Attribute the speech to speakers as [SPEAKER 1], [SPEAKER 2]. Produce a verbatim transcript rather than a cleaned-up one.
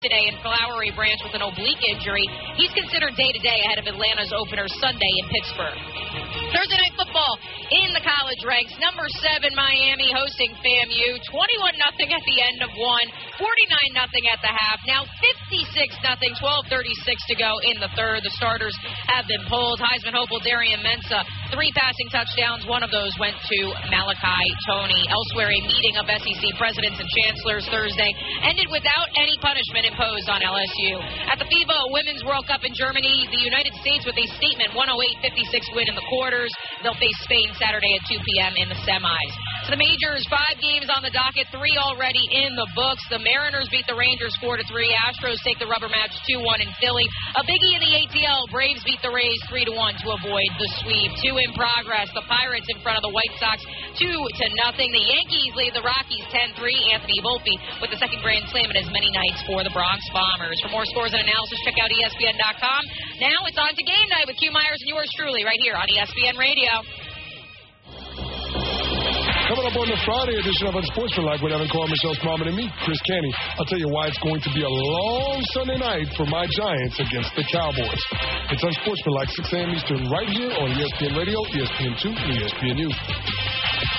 [SPEAKER 1] today in Flowery Branch with an oblique injury. He's considered day-to-day ahead of Atlanta's opener Sunday in Pittsburgh. Thursday night football in the college ranks. Number seven, Miami hosting FAMU. twenty-one nothing at the end of one. forty-nine nothing at the half. Now fifty-six nothing. twelve thirty-six to go in the third. The starters have been pulled. Heisman hopeful Darian Mensah, three passing touchdowns. One of those went to Malachi Toney. Elsewhere, a meeting of S E C presidents and chancellors Thursday ended without any punishment imposed on L S U. At the FIBA Women's World Cup in Germany, the United States with a statement one oh eight fifty-six win in the quarters. They'll face Spain Saturday at two p.m. in the semis. So the majors, five games on the docket, three already in the books. The Mariners beat the Rangers four to three. Astros take the rubber match two one in Philly. A biggie in the A T L. Braves beat the Rays three to one to avoid the sweep. Two in progress. The Pirates in front of the White Sox two to nothing. The Yankees lead the Rockies ten three. Anthony Volpe with the second grand slam in as many nights for the Bronx Bombers. For more scores and analysis, check out E S P N dot com. Now it's on to game night with Q Myers and yours truly right here on E S P N Radio.
[SPEAKER 2] Coming up on the Friday edition of Unsportsmanlike with Evan Carr, Michelle Smallman, and me, Chris Canny. I'll tell you why it's going to be a long Sunday night for my Giants against the Cowboys. It's Unsportsmanlike, six a.m. Eastern, right here on E S P N Radio, E S P N two, and E S P N U.